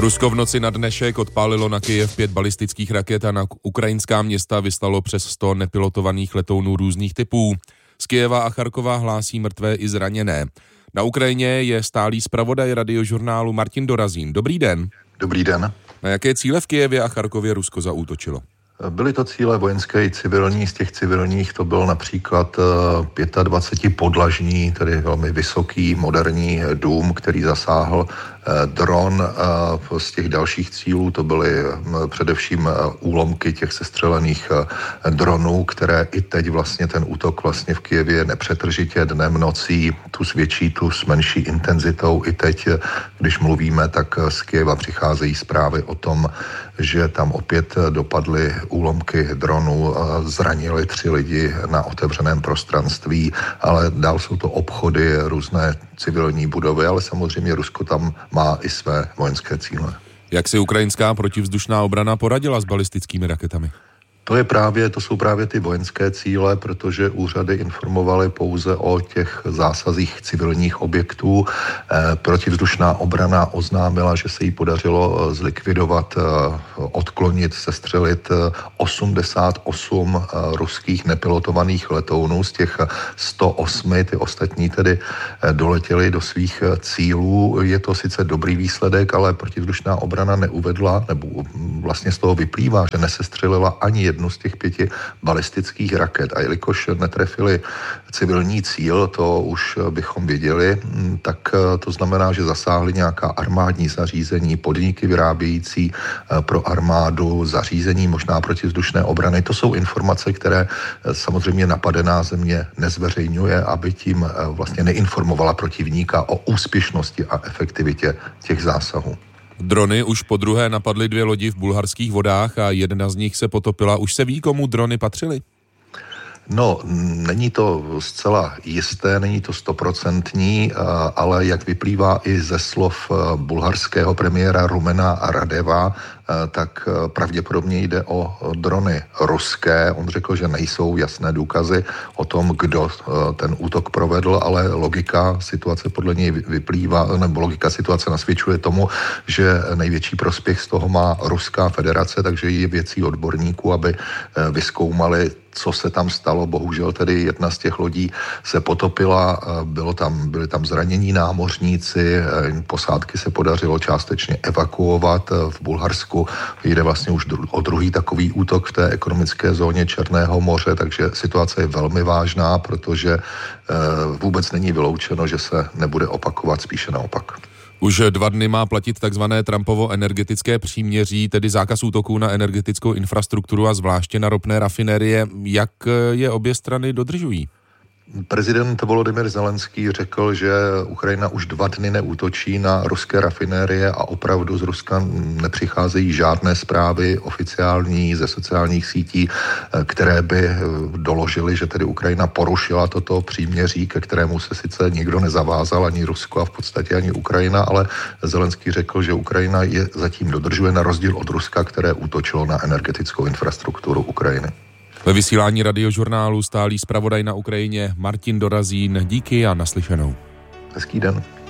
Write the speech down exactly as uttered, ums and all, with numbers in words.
Rusko v noci na dnešek odpálilo na Kyjev pět balistických raket a na ukrajinská města vyslalo přes sto nepilotovaných letounů různých typů. Z Kyjeva a Charkova hlásí mrtvé i zraněné. Na Ukrajině je stálý zpravodaj radiožurnálu Martin Dorazín. Dobrý den. Dobrý den. Na jaké cíle v Kyjevě a Charkově Rusko zaútočilo? Byly to cíle vojenské i civilní. Z těch civilních to byl například dvacetipodlažní, tedy velmi vysoký, moderní dům, který zasáhl dron. Z těch dalších cílů to byly především úlomky těch sestřelených dronů, které i teď vlastně ten útok vlastně v Kyjevě nepřetržitě dnem, nocí, tu svědčí tu s menší intenzitou. I teď, když mluvíme, tak z Kyjeva přicházejí zprávy o tom, že tam opět dopadly úlomky dronů, zranili tři lidi na otevřeném prostranství, ale dál jsou to obchody, různé civilní budovy, ale samozřejmě Rusko tam má i své vojenské cíle. Jak si ukrajinská protivzdušná obrana poradila s balistickými raketami? To je právě, to jsou právě ty vojenské cíle, protože úřady informovaly pouze o těch zásazích civilních objektů. E, protivzdušná obrana oznámila, že se jí podařilo zlikvidovat, odklonit, sestřelit osmdesát osm ruských nepilotovaných letounů. Z těch sto osm, ty ostatní tedy doletěly do svých cílů. Je to sice dobrý výsledek, ale protivzdušná obrana neuvedla, nebo vlastně z toho vyplývá, že nesestřelila ani jednu z těch pěti balistických raket. A jelikož netrefili civilní cíl, to už bychom věděli, tak to znamená, že zasáhli nějaká armádní zařízení, podniky vyrábějící pro armádu, zařízení možná protivzdušné obrany. To jsou informace, které samozřejmě napadená země nezveřejňuje, aby tím vlastně neinformovala protivníka o úspěšnosti a efektivitě těch zásahů. Drony už po druhé napadly dvě lodi v bulharských vodách a jedna z nich se potopila. Už se ví, komu drony patřily? No, není to zcela jisté, není to stoprocentní, ale jak vyplývá i ze slov bulharského premiéra Rumena Radeva, tak pravděpodobně jde o drony ruské. On řekl, že nejsou jasné důkazy o tom, kdo ten útok provedl, ale logika situace podle něj vyplývá, nebo logika situace nasvědčuje tomu, že největší prospěch z toho má Ruská federace, takže je věcí odborníků, aby vyzkoumali, co se tam stalo. Bohužel tedy jedna z těch lodí se potopila, bylo tam, byli tam zranění námořníci, posádky se podařilo částečně evakuovat v Bulharsku. Jde vlastně už o druhý takový útok v té ekonomické zóně Černého moře, takže situace je velmi vážná, protože vůbec není vyloučeno, že se nebude opakovat, spíše naopak. Už dva dny má platit takzvané Trumpovo energetické příměří, tedy zákaz útoků na energetickou infrastrukturu a zvláště na ropné rafinérie. Jak je obě strany dodržují? Prezident Volodymyr Zelenský řekl, že Ukrajina už dva dny neútočí na ruské rafinérie a opravdu z Ruska nepřicházejí žádné zprávy oficiální ze sociálních sítí, které by doložily, že tedy Ukrajina porušila toto příměří, ke kterému se sice nikdo nezavázal, ani Rusko a v podstatě ani Ukrajina, ale Zelenský řekl, že Ukrajina je zatím dodržuje na rozdíl od Ruska, které útočilo na energetickou infrastrukturu Ukrajiny. Ve vysílání radiožurnálu stálý zpravodaj na Ukrajině Martin Dorazín. Díky a naslyšenou. Hezký den.